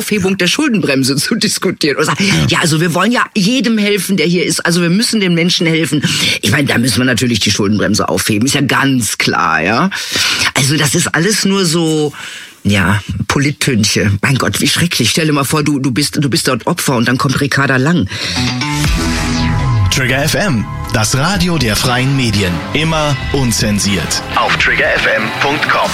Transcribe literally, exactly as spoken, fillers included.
Aufhebung der Schuldenbremse zu diskutieren. Oder sagen, ja. ja, also wir wollen ja jedem helfen, der hier ist. Also wir müssen den Menschen helfen. Ich meine, da müssen wir natürlich die Schuldenbremse aufheben. Ist ja ganz klar, ja. Also das ist alles nur so... Ja, Polittönche. Mein Gott, wie schrecklich. Stell dir mal vor, du, du bist, du bist dort Opfer und dann kommt Ricarda Lang. Trigger F M, das Radio der freien Medien. Immer unzensiert. Auf trigger f m punkt com.